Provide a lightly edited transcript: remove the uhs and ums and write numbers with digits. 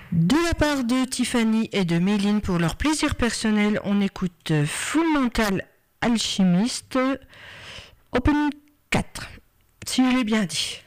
De la part de Tiffany et de Méline, pour leur plaisir personnel, on écoute Fullmetal Alchemist, Open 4, si je l'ai bien dit.